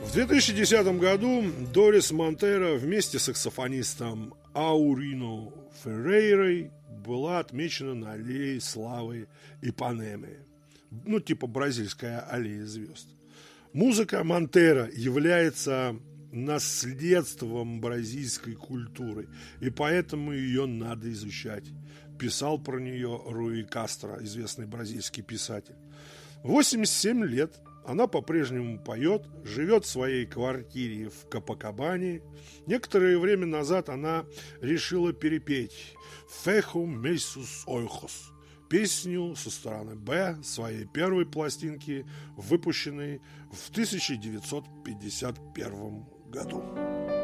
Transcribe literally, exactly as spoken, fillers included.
В две тысячи десятом году Дорис Монтейро вместе с саксофонистом Аурино Феррейрой была отмечена на аллее славы Ипанемы, ну типа бразильская аллея звезд. Музыка Монтейро является наследством бразильской культуры, и поэтому ее надо изучать, писал про нее Руи Кастро, известный бразильский писатель. В восемьдесят семь лет она по-прежнему поет, живет в своей квартире в Копакабане. Некоторое время назад она решила перепеть «Fecho meus ojos», песню со стороны «Б» своей первой пластинки, выпущенной в тысяча девятьсот пятьдесят первом году.